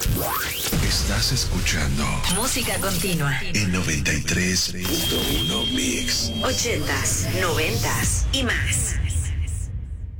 Estás escuchando Música continua. en 93.1 Mix. 80s, 90s y más.